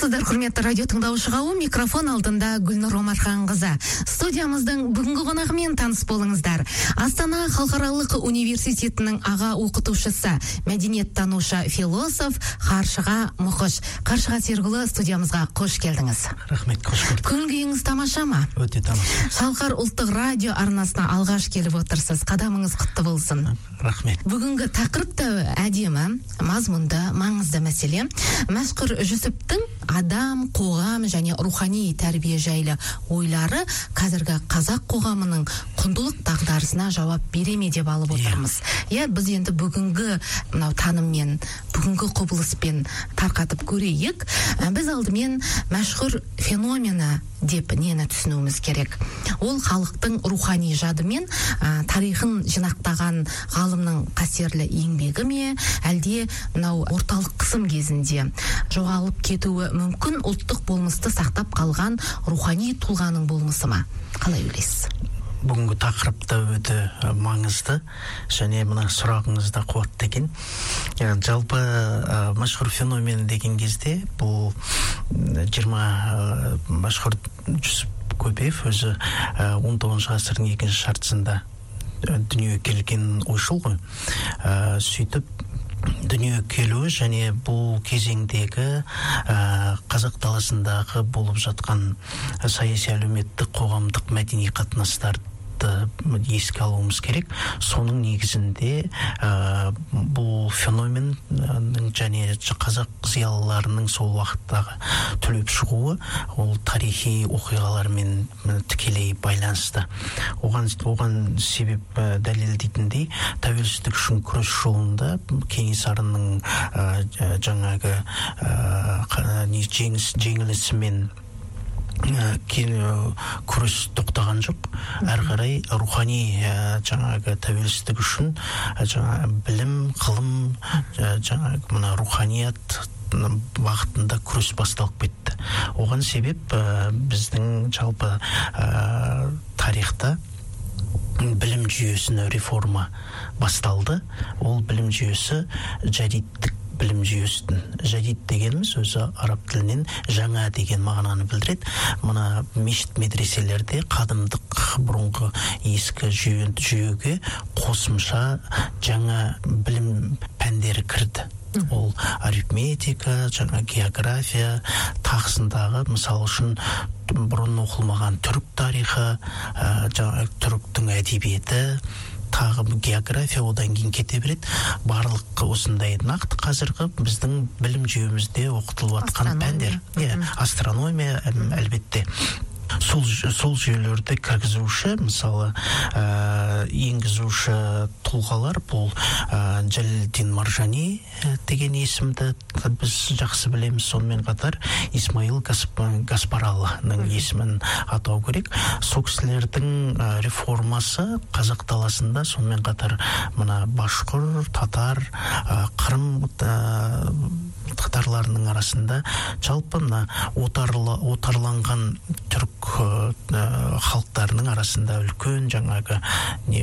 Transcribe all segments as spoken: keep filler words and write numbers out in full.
Армысыздар, құрметті радио тыңдаушы қауым, микрофон алдында Гүлнұр Омарханқызы. Студиямыздың бүгінгі қонағымен таныс болыңыздар. Астана халықаралық университетінің аға оқытушысы, мәдениеттанушы философ Қаршыға Мұқыш. Қаршыға Сергұлы, студиямызға қош келдіңіз. Рахмет, қош көрдік. Көңіл-күйіңіз тамаша ма? Өте тамаша. Шалқар ұлттық радио арнасына алғаш келіп отырсыз. Қадамыңыз құтты болсын. Рахмет. Бүгінгі тақырып та әдемі, мазмұнды, маңызды мәселе. Мәшһүр Жүсіптің адам, қоғам және рухани тәрбие жайлы ойлары қазіргі қазақ қоғамының құндылық дағдарысына жауап бере ме деп алып отырмыз. Иә, біз енді бүгінгі мынау таныммен, бүгінгі құбылыспен тарқатып көрейік. Біз алдымен мәшһүр феномені деп нені түсінуіміз керек. Ол халықтың рухани жадымен тарихын жинақтаған ғалымның қасиерлі еңбегі ме, әлде мынау орталық қысым кезінде жоғалып кетуі мүмкін ұлттық болмысты сақтап қалған рухани тұлғаның болмысы ма? Қалай ойлайсыз? Бүгінгі тақырыпта өте маңызды және мына сұрағыңызда қуатты екен. Жалпы мәшһүр феномен деген кезде бұл жиырма мәшһүр Жүсіп Көпеев өзі он тоғызыншы ғасырдың екінші жартысында дүниеге келген ойшыл ғой. Сөйтіп дүниеге келуі және бұл кезеңдегі қазақ даласындағы болып жатқан саяси әлеуметтік қоғамдық мәдени қатынастарды еске алуымыз керек. Соның негізінде бұл феномен және қазақ зиялыларының сол уақыттағы түлеп шығуы ол тарихи оқиғалармен тікелей байланысты. Оған оған себеп дәлелдейтіндей тәуелсіздік үшін күрес жолында Кенесарының жаңағы жеңіс жеңілісімен күрес тоқтаған жоқ. Әрі қарай рухани жаңағы тәуелсіздік үшін жаңа білім, ғылым, жаңағы мына руханият бағытында күрес басталып кетті. Оған себеп біздің жалпы тарихта білім жүйесіне реформа басталды. Ол білім жүйесі жадидтік білім жүйесін. Жадид дегеніміз өзі араб тілінен жаңа деген мағынаны білдіреді. Мына мешіт медреселерде қадымдық бұрынғы ескі жүйеге қосымша жаңа білім пәндері кірді. Ол арифметика, жаңа география, тағысындағы мысал үшін бұрын оқылмаған түрік тарихы, жаңа түріктің әдебиеті, тағы география одан кейін кете береді. Барлық осындай нақты қазіргі біздің білім жүйемізде оқытылып жатқан пәндер. Астрономия әлбетте. Сол, сол жүйелерді кіргізуші, мысалы, ә, енгізуші тұлғалар бұл ә, Жәлелдин Маржани деген есімді біз жақсы білеміз. Сонымен қатар Исмаил Гаспаралының есімін атау керек. Сол кісілердің ә, реформасы қазақ даласында, сонымен қатар мына башқұр, татар, ә, қырым ә, татарларының арасында жалпы мына отарланған түрік халықтарының арасында үлкен жаңағы не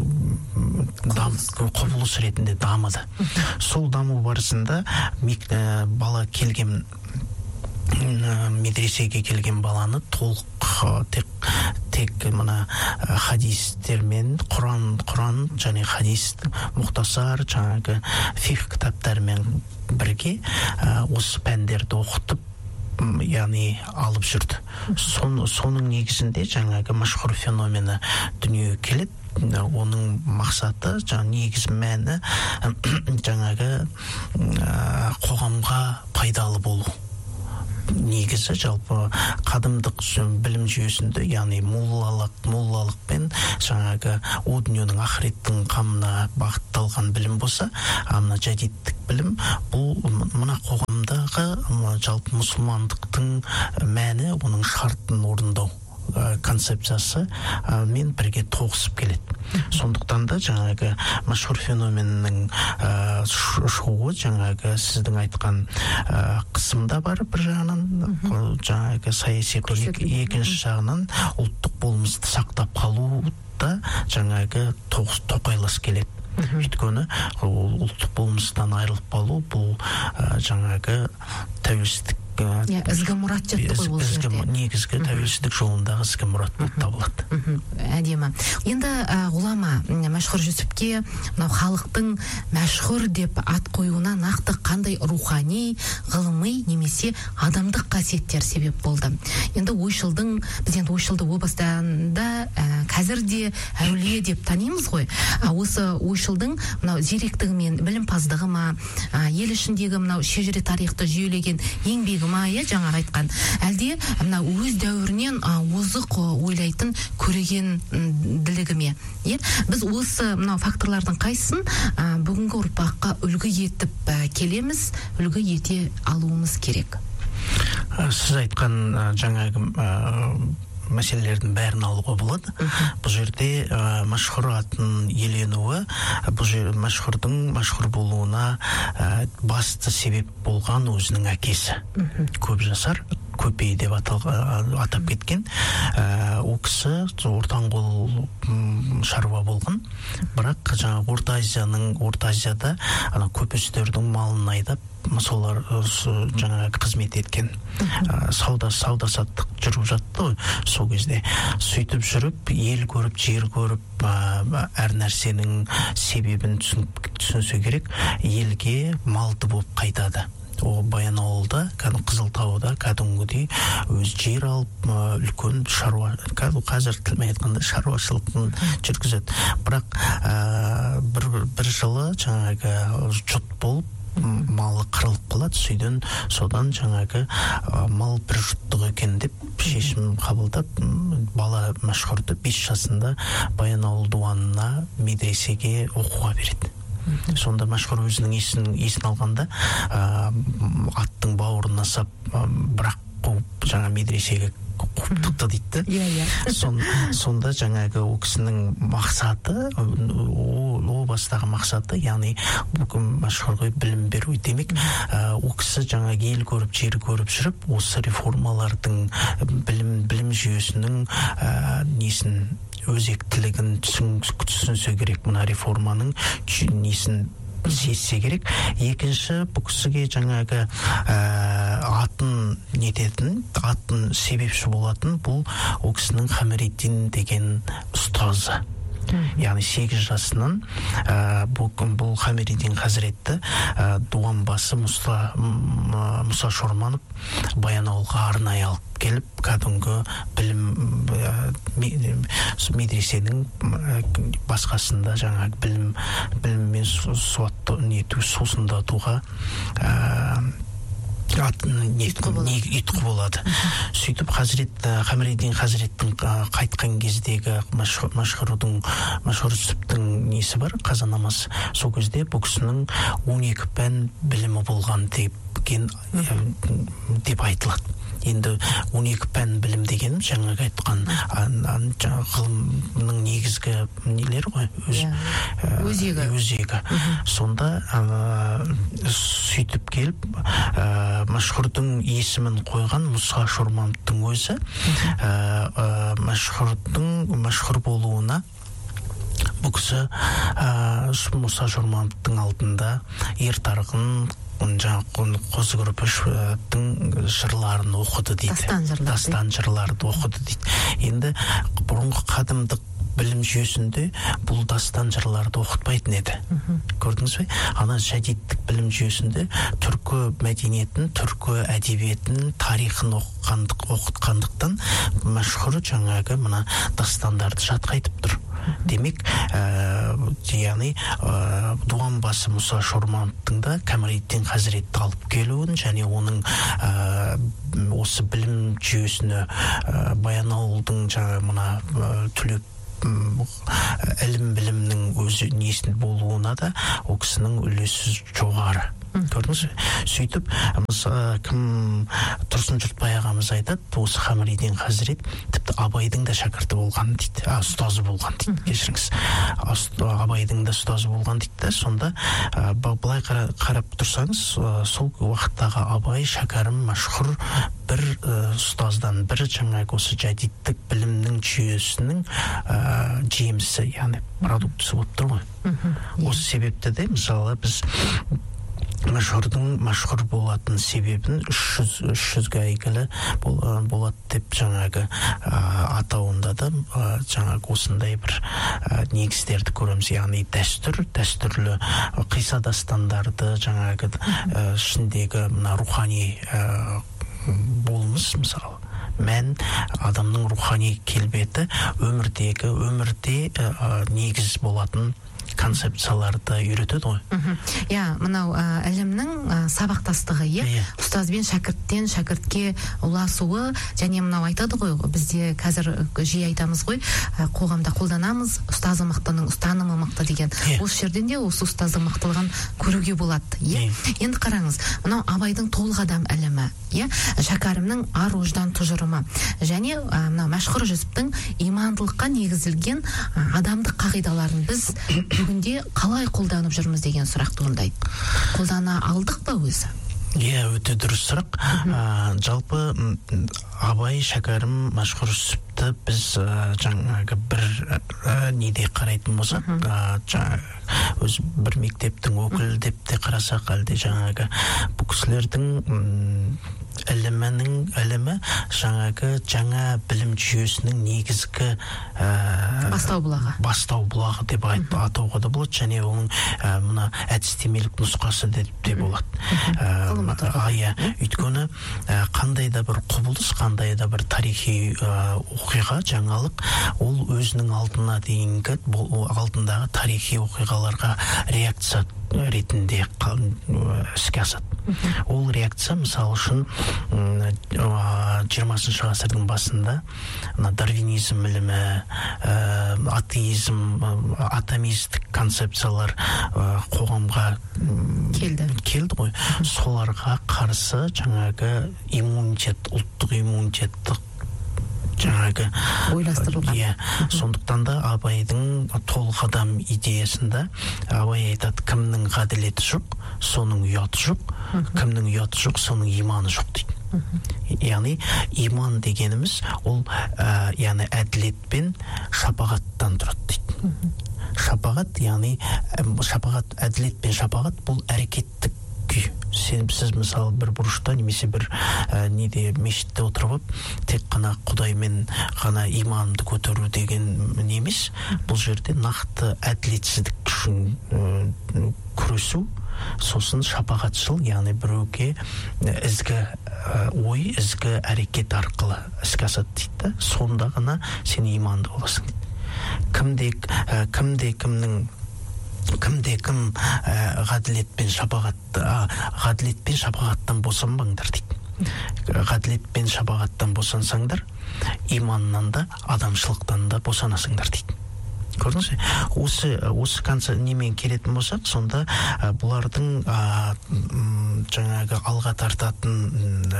құбылыс ретінде дамыды. Сол даму барысында бала келген медресеге келген баланы толық тек тек мына хадистермен, Құран, Құран және хадис, мұхтасар, жаңағы фиқх кітаптарымен бірге осы пәндерді оқытып, яғни алып жүрді. Сон, соның негізінде жаңағы мәшһүр феномені дүниеге келеді. Оның мақсаты, жаңағы негіз мәні жаңағы қоғамға пайдалы болу. Негізі жалпы қадымдық білім жүйесінде, яғни моллалық, моллалық пен жаңағы о дүниенің ақыреттің қамына бағытталған білім болса, мына жадидтік білім бұл мына қоғамдағы жалпы мұсылмандықтың мәні, оның шартын орындау концепциясы мен бірге тоғысып келеді. Сондықтан да жаңағы мәшһүр феноменнің шығуы жаңағы сіздің айтқан қысымда бар бір жағынан, жаңағы саяси екінші жағынан ұлттық болмысты сақтап қалу да жаңағы тоқайлас келеді. Өйткені ұлттық болмыстан айырылып қалу бұл жаңағы тәуелсіздік ізгі мұрат жетті ғой бұл жерде. Негізгі тәуелсіздік жолындағы ізгі мұрат болып табылады. Әдемі. Енді ғұлама Мәшһүр Жүсіпке мынау халықтың мәшһүр деп ат қоюына нақты қандай рухани, ғылыми немесе адамдық қасиеттер себеп болды. Енді ойшылдың, біз енді ойшылды о бастанда қазір де әулие деп танимыз ғой. Осы ойшылдың мынау зеректігімен, білімпаздығы ма, ел ішіндегі мынау шежіре тарихты жүйелеген еңбегі ма, жаңа айтқан, әлде мынау өз дәуірінен озық ойлайтын көреген ділігі ме? Біз осы мынау факторлардың қайсысын бүгінгі ұрпаққа үлгі етіп келеміз, үлгі ете алуымыз керек? Сіз айтқан жаңағы мәселелердің бәрін алуға болады. Бұл жерде мәшһүр атын еленуі, бұл жер мәшһүрдің мәшһүр болуына басты себеп болған өзінің әкесі. Көп жасар, көпей деп атап кеткен. Ол кісі ортанқол шаруа болған. Бірақ жаңағы Орта Азияның, Орта Азияда көпестердің малын айдап, солар жаңағы қызмет еткен. Сауда сауда саттық жүріп жатты ғой сол кезде. Сөйтіп жүріп, ел көріп, жер көріп, әр нәрсенің себебін түсінсе керек, елге малды болып қайтады. О Баянауылда, Қызылтауда кәдімгідей өз жер алып, үлкен шаруа, қазір тілмен айтқанда шаруашылығын жүргізеді. Бірақ бір жылы жаңағы жұт болып, малы қырылып қалады, сөйден содан жаңағы мал бір жұттық екен деп шешім қабылдап, бала мәшһүрді бес жасында Баянауыл дуанына медресеге оқуға береді. Сонда мәшһүр өзінің есін алғанда аттың бауырына сап, бірақ қуып жаңа медресеге қуыптықты дейді. Сонда жаңағы ол кісінің мақсаты, о бастағы мақсаты, яғни бүкіл мәшһүрге білім беру демек. Ол кісі жаңағы ел көріп, жер көріп жүріп, осы реформалардың білім жүйесінің несін өзектілігін түсінсе керек, мына реформаның несін сезсе керек. Екінші, бұл кісіге жаңағы атын нететін, атын себепші болатын, бұл ол кісінің Хамириддин деген ұстазы. Яғни сегіз жасынан бұл Хамириддин Хазіретті дуанбасы Мұса Шорманов Баянауылға арнайы алып келіп, кәдімгі білім медресенің басқасында жаңағы біліммен сусындатуға ұйытқы болады. Сөйтіп Хамириддин Хазіреттің қайтқан кездегі мәшһүрдің мәшһүр Жүсіптің несі бар, қазанамасы. Сол кезде бұл кісінің он екі пән білімі болған деп айтылады. Енді он екі пән білім деген жаңағы айтқан ғылымның негізгі нелері ғой, өзегі. Сонда сөйтіп келіп, мәшһүрдің есімін қойған Мұса Шормановтың өзі мәшһүрдің мәшһүр болуына бұл кісі Мұса Шормановтың алдында ер тарғын жаңағы Қозы Көрпештің жырларын оқыды дейді. Дастан жырларды оқыды дейді. Енді бұрынғы қадымдық білім жүйесінде бұл дастан жырларды оқытпайтын еді. Көрдіңіз бе? Ана жәдиттік білім жүйесінде түркі мәдениетін, түркі әдебиетін, тарихын оқытқандықтан мәшһүр жаңағы мына дастандарды жатқайтып тұр. Демек, яғни дуанбасы Мұса Шормановтың да Камалиддин Хазіретті алып келуін және оның осы білім жүйесіне Баянауылдың жаңа мына түлеп ілім білімнің өзі несін болуына да ол кісінің үлесі жоғары. Көрдіңіз бе? Сөйтіп, кім Тұрсын Жұртбай ағамыз айтады, осы Хамириддин Хазірет тіпті Абайдың да шәкірті болған дейді, ұстазы болған дейді, кешіріңіз. Абайдың да ұстазы болған дейді. Сонда былай қарап тұрсаңыз, сол уақыттағы Абай шәкәрім мәшһүр бір ұстаздан, бір жаңағы осы жәдиттік білімнің жүйесінің жемісі, яғни продуктысы болып тұр ғой. Осы себепті де, мысалы, біз Машһүрдің машһүр болатын себебін үш жүзге әйгілі болады деп жаңағы атауында да жаңағы осындай бір негіздерді көреміз. Яғни дәстүр, дәстүрлі қиса дастандарды жаңағы ішіндегі мына рухани болмыс, мысалы мән, адамның рухани келбеті өмірдегі өмірде негіз болатын концепцияларды үйретеді ғой. Я, мынау ілімнің сабақтастығы, е, ұстаз бен шәкірттен шәкіртке ұласуы, және мынау айтады ғой, бізде қазір жиі айтамыз ғой, қоғамда қолданамыз, ұстазы мықтының ұстанымы мықты деген. Осы жерден де осы ұстаздың мықтылығын көруге болады. Е, енді қараңыз, мынау Абайдың толық адам ілімі, е, Шәкәрімнің ар-ождан тұжырымы, және мынау Мәшһүр Жүсіптің имандылыққа негізілген адамдық қағидаларын біз бүгінде қалай қолданып жүрміз деген сұрақ туындайды. Қолдана алдық па өзі? Иә, өте дұрыс сұрақ. Жалпы Абай, Шәкәрім, Мәшһүр Жүсіпті біз жаңағы бір неде қарайтын болсақ, өз бір мектептің өкілі деп те қарасақ, әлде жаңағы бұл кісілердің ілімінің ілімі жаңағы жаңа білім жүйесінің негізгі бастау бұлағы бастау бұлағы деп атауға да болады, және оның мына әдістемелік нұсқасы деп те болады. Ая, өйткені қандай да бір құбылыс, қандай да бір тарихи оқиға, жаңалық, ол өзінің алдына дейінгі алдындағы тарихи оқиғаларға реакция ретінде іске асады. Ол реакция, мысалы үшін, жиырмасыншы ғасырдың басында дарвинизм ілімі, атеизм, атомистік концепциялар қоғамға келді келді ғой. Соларға қарсы жаңағы иммунитет, ұлттық иммунитетті жаңағы ойластырылған. Иә, сондықтан да Абайдың толық адам идеясында Абай айтады, кімнің ғаділеті жоқ, соның ұяты жоқ, кімнің ұяты жоқ, соның иманы жоқ дейді. Яғни иман дегеніміз ол яғни әділет пен шапағаттан тұрады дейді. Шапағат, яғни шапағат, әділет пен шапағат бұл әрекеттік күй. Сіз мысалы бір бұрышта немесе бір неде мешітте отырып, тек қана Құдаймен ғана иманды көтеру деген немес. Бұл жерде нақты әділетсіздік үшін күресу, сосын шапағатшыл, яғни біреуге ізгі ой, ізгі әрекет арқылы іске асады дейді. Сонда ғана сен иманды боласың дейді. Кімде кімде кімнің кімде кім ғаділет пен шапағат ғаділет пен шапағаттан босанбаңдар дейді. Ғаділет пен шапағаттан босансаңдар, иманнан да адамшылықтан да босанасыңдар дейді. Көрдіңіз бе? Осы осы концепт немен келетін болсақ, сонда бұлардың жаңағы алға тартатын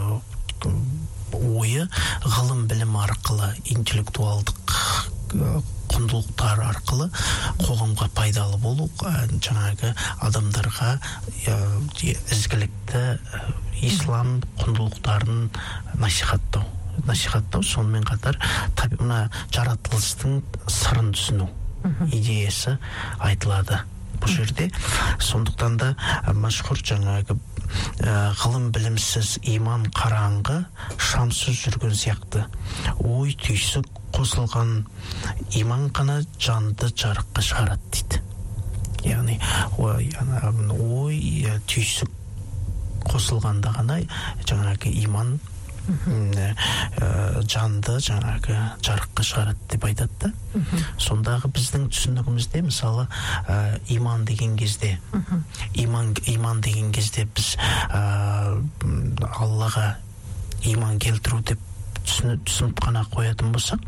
ойы ғылым білім арқылы, интеллектуалдық құндылықтар арқылы қоғамға пайдалы болу, жаңағы адамдарға ізгілікті ислам құндылықтарын насихаттау насихаттау сонымен қатар мына жаратылыстың сырын түсіну идеясы айтылады бұл жерде. Сондықтан да мәшһүр жаңағы ғылым білімсіз иман қараңғы, шамсыз жүрген сияқты. Ой түйсік қосылған иман қана жанды жарыққа шығарады дейді. Яғни ой түйсік қосылғанда ғана жаңағы иман жанды жаңағы жарыққа шығарады деп айтады да. Сондағы біздің түсінігімізде мысалы иман деген кезде иман иман деген кезде біз Аллаға иман келтіру деп түсініп қана қоятын болсақ,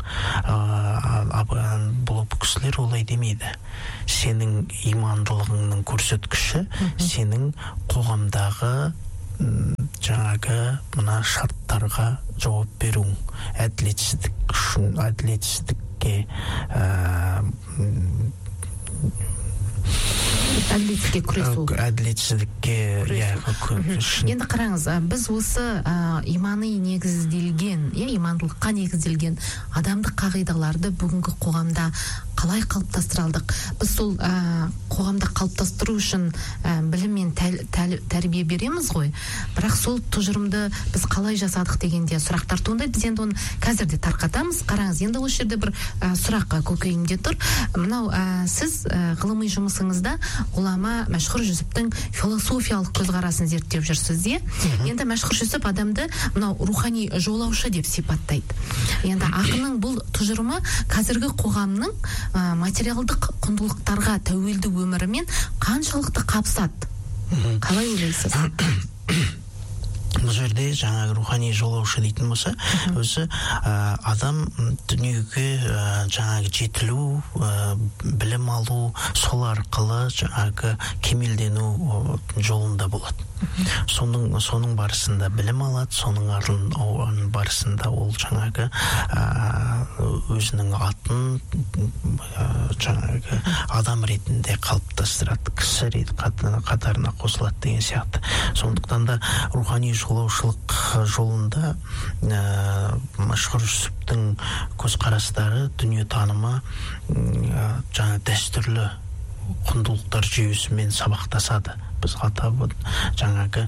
бұл кісілер олай демейді. Сенің имандылығыңның көрсеткіші сенің қоғамдағы жаңағы мына шарттарға жауап беруің, әділетсіздік үшін, әділетсіздікке әділетсіздікке күресу. Әділетсіздікке, иә, енді қараңыз, біз осы имани негізделген, имандылыққа негізделген адамдық қағидаларды бүгінгі қоғамда қалай қалыптастыра алдық? Біз сол қоғамда қалыптастыру үшін білім мен тәрбие береміз ғой, бірақ сол тұжырымды біз қалай жасадық дегенде сұрақтар туындайды. Біз енді оны қазір де тарқатамыз. Қараңыз, енді осы жерде бір сұрақ көкейімде тұр. Мынау сіз ғылыми жұмысыңызда ғұлама Мәшһүр Жүсіптің философиялық көзқарасын зерттеп жүрсіз, де? Енді Мәшһүр Жүсіп адамды мынау рухани жолаушы деп сипаттайды. Енді ақынның бұл тұжырымы қазіргі қоғамның материалдық құндылықтарға тәуелді өмірімен қаншалықты қапсады? Қалай ойлайсыз? Бұл жерде жаңағы рухани жолаушы дейтін болса, өзі адам дүниеге жаңағы жетілу, білім алу, сол арқылы жаңағы кемелдену жолында болады. Соның соның барысында білім алады, соның арын барысында ол жаңағы өзінің атын жаңағы адам ретінде қалыптастырады, кісі ретінде қатарына қосылады деген сияқты. Сондықтан да рухани жолаушылық жолында Мәшһүр Жүсіптің көзқарастары, дүниетанымы жаңа дәстүрлі құндылықтар жүйесімен сабақтасады. Біз атап жаңағы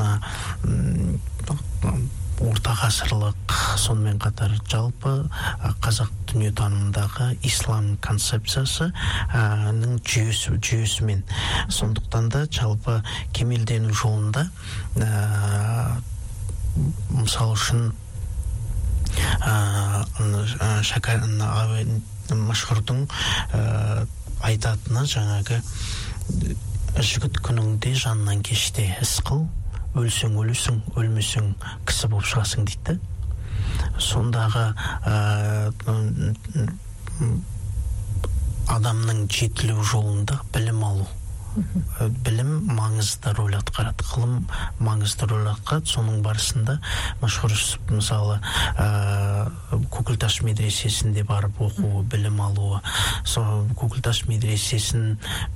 орта ғасырлық, сонымен қатар жалпы қазақ дүниетанымындағы ислам концепциясының жүйесі жүйесімен. Сондықтан да жалпы кемелдену жолында мысалы үшін Мәшһүрдің айтатыны жаңағы жігіт күніңде жаннан кеште іс қыл, өлсең өлесің, өлмесең кісі болып шығасың дейді. Сондағы адамның жетілу жолында білім алу, білім маңызды рөл атқарады, ғылым маңызды рөл атқарады. Соның барысында Мәшһүр Жүсіп мысалы Көкілташ медресесінде барып оқуы, білім алуы, сол Көкілташ медресесін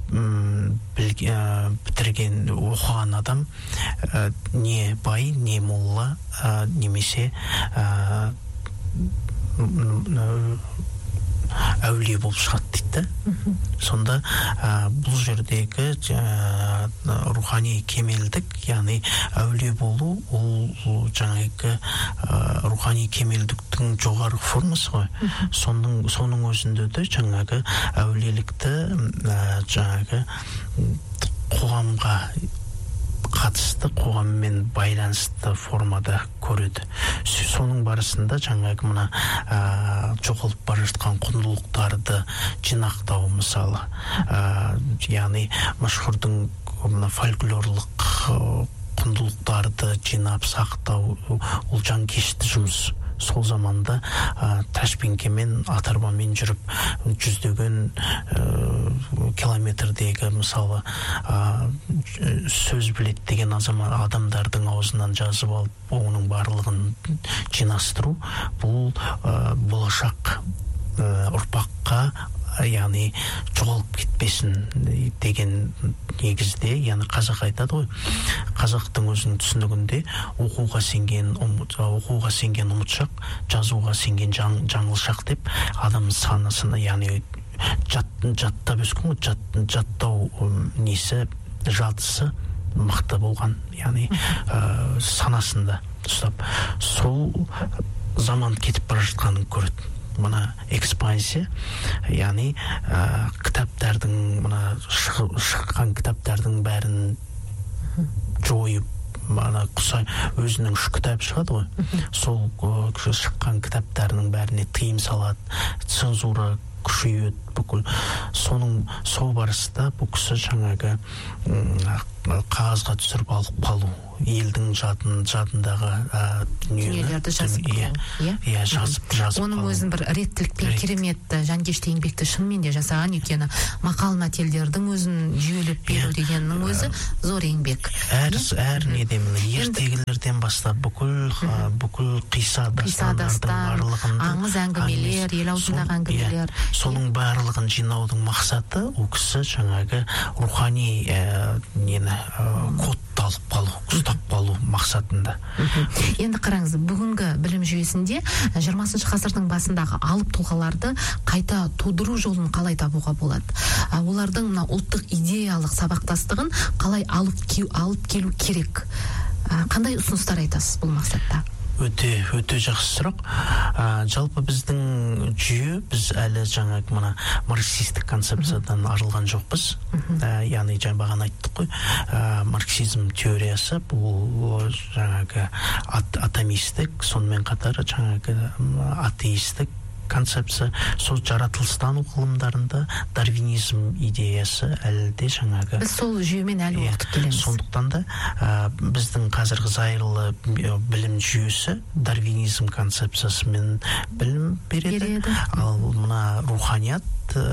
бітірген, оқыған адам не бай, не молла, немесе әулие болып шығады дейді. Сонда бұл жердегі рухани кемелдік, яғни әулие болу, ол жаңағы рухани кемелдіктің жоғары формасы ғой. Соның өзінде де жаңағы әулиелікті жаңағы қоғамға қатысты, қоғаммен байланысты формада көреді. Соның барысында жаңағы мына жоғалып бара жатқан құндылықтарды жинақтау, мысалы, яғни Мәшһүрдің фольклорлық құндылықтарды жинап сақтау, ол жанкешті жұмыс. Сол заманда ташбеңкемен, атарбамен жүріп жүздеген километрдегі мысалы сөз біледі деген адамдардың аузынан жазып алып, оның барлығын жинастыру, бұл болашақ ұрпаққа, яғни жоғалып кетпесін деген негізде, яғни қазақ айтады ғой, қазақтың өзінің түсінігінде оқуға сенген оқуға сенген ұмытшақ, жазуға сенген жаңылшақ деп адам санасына, яғни жаттап өскен, жаттау несі, жадысы мықты болған, яғни санасында ұстап, сол заман кетіп бара жатқанын көреді. Мына экспансия, яғни кітаптардың, мына шыққан кітаптардың бәрін жойып, мана құсай өзінің үш кітап шығады ғой, сол шыққан кітаптарының бәріне тыйым салады, цензура күшейеді бүкіл. Соның сол барысында бұл кісі жаңағы қағазға түсіріп алып қалу, елдің жадындағы дүниелерді жазып қалу. Оның өзін бір реттілікпен керемет жанкешті еңбекті шынымен де жасаған, өйткені мақал мәтелдердің өзін жүйелеп беру дегеннің өзі зор еңбек. Әр неден, ертегілерден ертеден бастап бүкіл бүкіл қиса дастандардың барлығын, аңыз әңгімелер, ел аузындағы әңгімелер, соның барлығын жинаудың мақсаты ол кісі жаңағы рухани нені кодты алып қалу, ұстап қалу мақсатында. Енді қараңыз, бүгінгі білім жүйесінде жиырмасыншы ғасырдың басындағы алып тұлғаларды қайта тудыру жолын қалай табуға болады? Олардың мына ұлттық идеялық сабақтастығын қалай алып алып келу керек? Қандай ұсыныстар айтасыз бұл мақсатта? Өте, өте жақсы сұрақ. Жалпы біздің жүйе, біз әлі жаңағы мына марксистік концепциядан арылған жоқпыз. Яғни жаңа бағана айттық қой, марксизм теориясы бұл жаңағы атомистік, сонымен қатар жаңағы атеистік концепция, сол жаратылыстану ғылымдарында дарвинизм идеясы әлі де жаңағы. Біз сол жүйемен әлі оқытып келеміз. Сондықтан да біздің қазіргі зайырлы білім жүйесі дарвинизм концепциясымен білім береді. Ал мына руханият,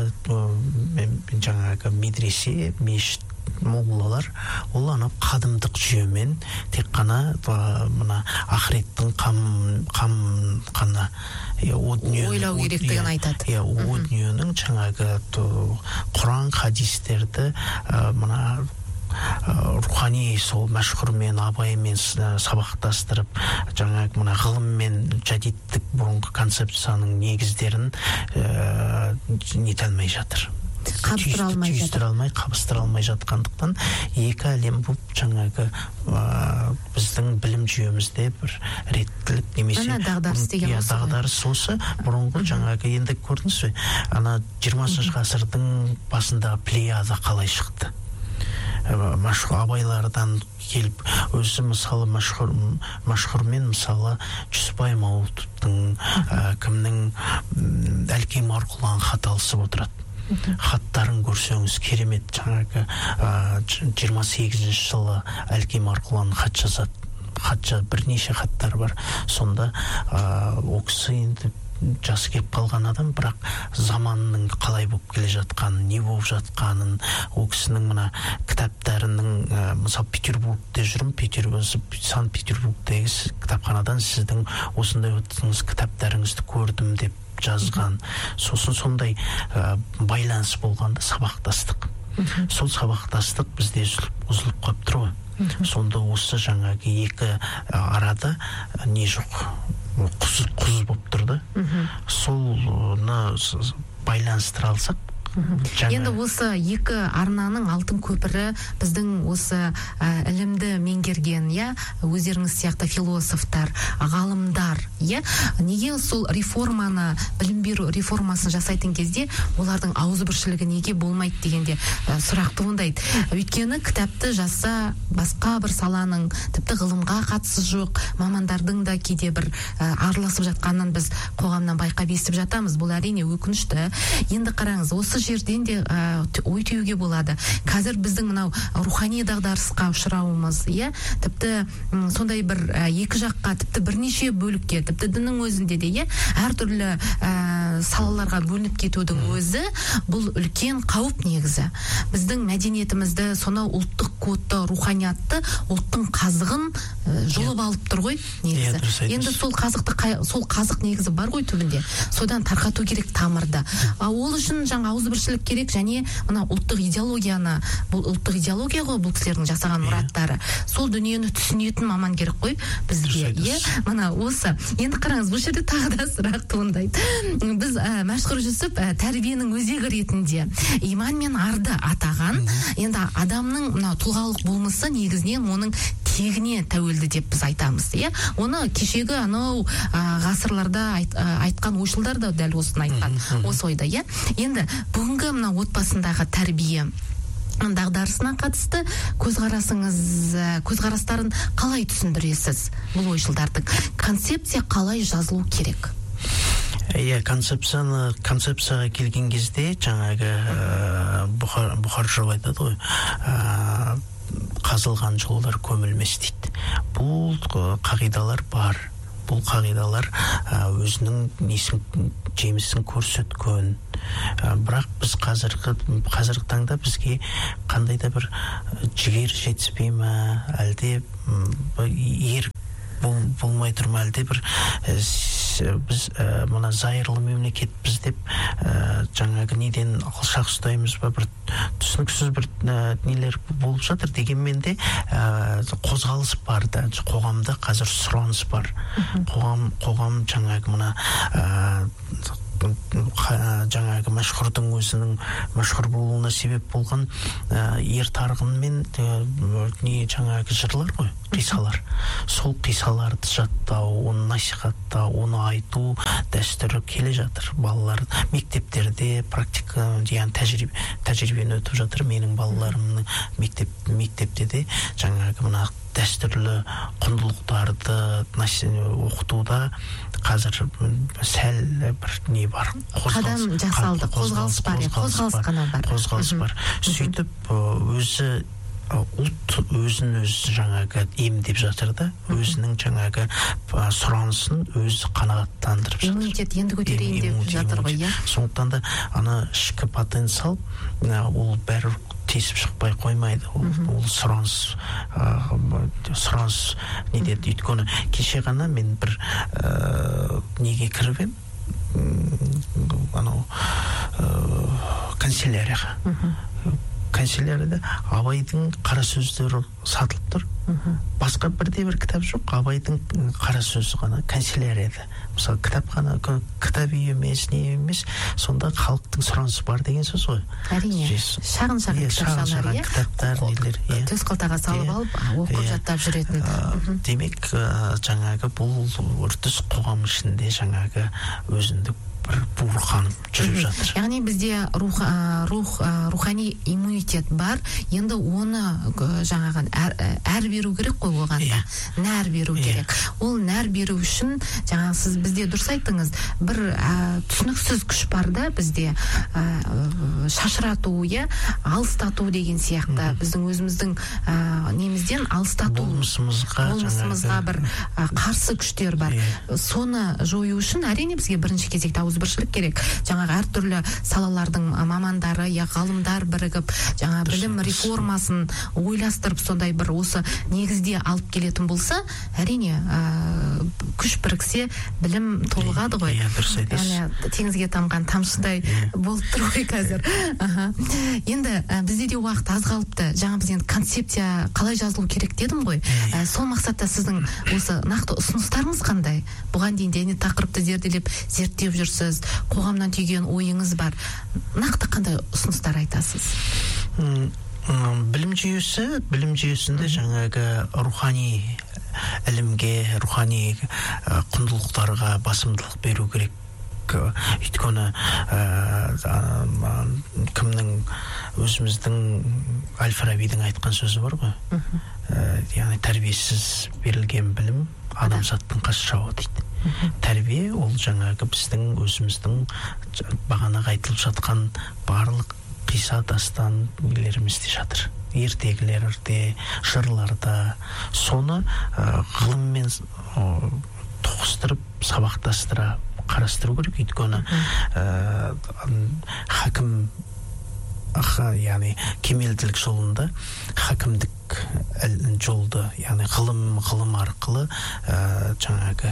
жаңағы медресе, мешіт, моллалар, ол ана қадымдық жүйемен тек қана мына ақыреттің қам қам қана ойлау керектігін айтады. О дүниенің жаңағы Құран хадистерді мына рухани сол мәшһүрмен, абаймен сабақтастырып, жаңағы мына ғылыммен жадидтік бұрынғы концепцияның негіздерін нете алмай жатыр. Қабыстыра алмай жатыр. алмай, қабыстыра алмай жатқандықтан екі әлем болып жаңағы біздің білім жүйемізде бір реттілік немесе дағдарыс осы бұрынғы жаңағы енді көрдіңіз бе, ана жиырмасыншы ғасырдың басындағы плеяда қалай шықты? Мәшһүр абайлардан келіп, өзі мысалы мәшһүр мәшһүрмен мысалы Жүсіпбай Мауытовтың кімнің Әлкей Марғұлан хат алысып отырады. Хаттарын көрсеңіз керемет, жаңағы жиырма сегізінші жылы Әлкей Марғұлан хат жазады. Хат жазады, бірнеше хаттар бар. Сонда ол кісі енді жасы келіп қалған адам, бірақ заманның қалай болып келе жатқанын, не болып жатқанын, ол кісінің мына кітаптарының, мысалы Петербургте жүрмін, Санкт-Петербургтегі кітапханадан сіздің осындай отырсыңыз кітаптарыңызды көрдім деп жазған. Сосын сондай байланыс болғанда сабақтастық. Сол сабақтастық бізде үзіліп қалып тұр ғой. Сонда осы жаңағы екі арада не жоқ, құз болып тұрды. Солны байланыстыра алсақ, енді осы екі арнаның алтын көпірі біздің осы ілімді меңгерген, я, өздеріңіз сияқты философтар, ғалымдар, я, неге сол реформаны, білім беру реформасын жасайтын кезде олардың ауызбіршілігі неге болмайды дегенде сұрақ туындайды. Өйткені кітапты жазса басқа бір саланың, тіпті ғылымға қатысы жоқ мамандардың да кейде бір араласып жатқанын біз қоғамнан байқап естіп жатамыз. Бұл әрине өкінішті. Енді қараңыз, осы жерден де ой түюге болады. Қазір біздің мынау рухани дағдарысқа ұшырауымыз, иә, тіпті сондай бір екі жаққа, тіпті бірнеше бөлікке, тіпті діннің өзінде де, иә, әртүрлі салаларға бөлініп кетудің өзі бұл үлкен қауіп негізі. Біздің мәдениетімізді, сонау ұлттық кодты, руханиятты, ұлттың қазығын жұлып алып тұр ғой негізі. Енді сол қазықты, сол қазық негізі бар ғой түбінде. Содан тарқату керек тамырды. Ол үшін жаңа ауызбіршілік керек, және мына ұлттық идеологияны, бұл ұлттық идеология ғой, бұл кісілердің жасаған мұраттары. Сол дүниені түсінетін маман керек қой бізге. Мына осы. Енді қараңыз, бұл жерде тағы да сұрақ туындайды. Біз Мәшһүр Жүсіп тәрбиенің өзегі ретінде иман мен арды атаған, енді адамның мына тұлғалық болмысы негізінен оның тегіне тәуелді деп біз айтамыз, иә. Оны кешегі анау ғасырларда айтқан ойшылдар да дәл осыны айтқан, осы ойда, иә. Енді бүгінгі мына отбасындағы тәрбие дағдарысына қатысты көзқарасыңыз, көзқарастарын қалай түсіндіресіз? Бұл ойшылдардың концепция қалай жазылу керек? Иә, концепцияны, концепцияға келген кезде жаңағы Бұхар жырау айтады ғой, қазылған жолдар көмілмес дейді. Бұл қағидалар бар. Бұл қағидалар өзінің несін, жемісін көрсеткен. Бірақ біз қазіргі, қазіргі таңда бізге қандай да бір жігер жетіспей ме, әлде ер болмай тұрма әлде бір біз мына зайырлы мемлекетпіз деп жаңағы неден алшақ ұстаймыз ба, бір түсініксіз бір нелер болып жатыр. Дегенмен де қозғалыс бар да, қоғамда қазір сұраныс бар. Қоғам қоғам жаңағы мына жаңағы мәшһүрдің өзінің мәшһүр болуына себеп болған ер тарғын мен не жаңағы жырлар ғой, қисалар. Сол қисаларды жаттау, оны насихаттау, оны айту дәстүрі келе жатыр. Балалар мектептерде практика, яғни тәжірибе тәжірибені өтіп жатыр. Менің балаларымның мектеп мектепте де жаңағы мына дәстүрлі құндылықтарды оқытуда қазір сәл бір не бар, қадам жасалды, қозғалыс бар, қозғалыс қана бар. Қозғалыс бар. Сөйтіп өзі ұлт өзін өзі жаңағы емдеп жатыр да, өзінің жаңағы сұранысын өзі қанағаттандырып жатыр. Иммунитет енді көтерейін деп жатыр ғой, иә. Сондықтан да ана ішкі потенциал ол бәрі тесіп шықпай қоймайды. Ол сұраныс сұраныс не деді. Өйткені кеше ғана мен бір неге кіріп ем, анау канцелярияға. Канцелярияда Абайдың қара сөздері сатылып тұр. Басқа бірде бір кітап жоқ. Абайдың қара сөзі ғана канцелярияда. Мысалы, кітапхана, кітап үй емес, не емес, сонда халықтың сұранысы бар деген сөз ғой. Әрине, шағын-шағын кітаптар, кітаптар, нелер, төс қалтаға салып алып, оқып жаттап жүретін. Демек, жаңағы бұл үрдіс қоғам ішінде жаңағы өзіндік бір буырқанып жүріп жатыр. Яғни бізде рух, рух, рухани иммунитет бар. Енді оны жаңағы әр беру керек қой оған да. Нәр беру керек. Ол нәр беру үшін жаңағы сіз бізде дұрыс айттыңыз, бір түсініксіз күш бар да бізде, шашырату, алыстату деген сияқты. Біздің өзіміздің немізден алыстату, болмысымызға бір қарсы күштер бар. Соны жою үшін әрине бізге бірінші кезекте ауызбіршілік керек. Жаңағы әртүрлі салалардың мамандары, я ғалымдар бірігіп, жаңа білім реформасын ойластырып сондай бір осы негізде алып келетін болса, әрине күш біріксе білім толығады ғой. Яғни теңізге тамған тамшыдай болып тұр ғой қазір. Енді бізде де уақыт аз қалыпты. Жаңа біз енді концепция қалай жазылу керек дедім ғой. Сол мақсатта сіздің осы нақты ұсыныстарыңыз қандай? Бұған дейін де тақырыпты зерделеп зерттеп жүрсіз, қоғамнан түйген ойыңыз бар. Нақты қандай ұсыныстар айтасыз? Білім жүйесі, білім жүйесінде жаңағы рухани ілімге, рухани құндылықтарға басымдылық беру керек. Өйткені кімнің өзіміздің Әл-Фарабидің айтқан сөзі бар ғой. Яғни тәрбиесіз берілген білім адамзаттың қас жауы дейді. Тәрбие ол жаңағы біздің өзіміздің бағанағы айтылып жатқан барлық қиса дастан нелерімізде жатыр. Ертегілерде, жырларда. Соны ғылыммен тоғыстырып, сабақтастыра қарастыру керек. Өйткені хакім, яғни кемелділік жолында хакімдік жолды, яғни ғылым ғылым арқылы жаңағы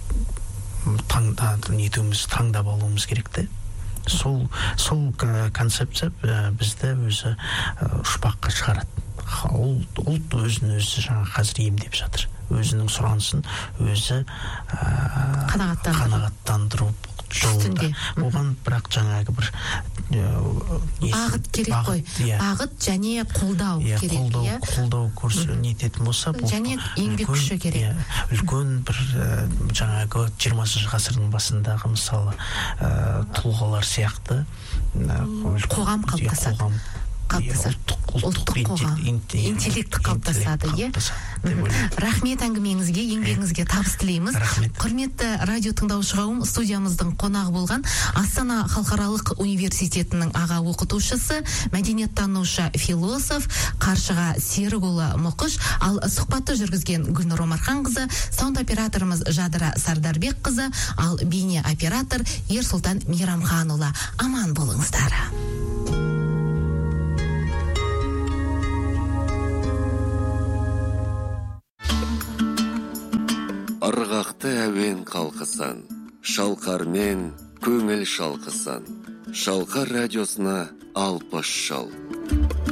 нетуіміз, таңдап алуымыз керек те. Сол сол концепция бізді өзі ұшпаққа шығарады. Ұлт өзін өзі жаңа қазір емдеп жатыр. Өзінің сұранысын өзі қанағаттандыру жолында. Оған бірақ жаңағы бір бағыт керек қой. Бағыт және қолдау керек. Қолдау көрсететін нететін болса, және еңбек күші керек. Үлкен бір жаңағы жиырмасыншы ғасырдың басындағы мысалы тұлғалар сияқты қоғам қалыптасады. Ұлттық қоғам, интеллекті қалыптасады, е? Рахмет әңгімеңізге, еңбегіңізге табыс тілейміз. Құрметті радио тыңдаушы қауым, студиямыздың қонағы болған Астана халықаралық университетінің аға оқытушысы, мәдениеттанушы философ Қаршыға Серікұлы Мұқыш, ал сұхбатты жүргізген Гүлнұр Омарханқызы, саунд операторымыз Жадыра Сардарбекқызы, ал бейне оператор Ерсұлтан Мейрамханұлы. Аман болыңыздар. ырғақты әуен қалқысан, шалқармен көңіл шалқысан. Шалқар радиосына алпыс жыл.